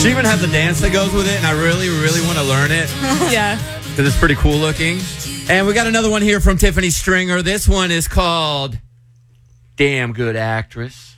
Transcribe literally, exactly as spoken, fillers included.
She even has a dance that goes with it, and I really, really want to learn it. Yeah. Because it's pretty cool looking. And we got another one here from Tiffany Stringer. This one is called Damn Good Actress.